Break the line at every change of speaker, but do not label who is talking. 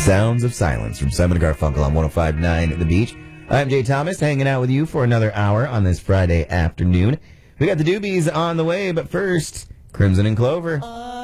Sounds of Silence from Simon & Garfunkel on 105.9 The Beach. I'm Jay Thomas, hanging out with you for another hour on this Friday afternoon. We got the Doobies on the way, but first, Crimson and Clover.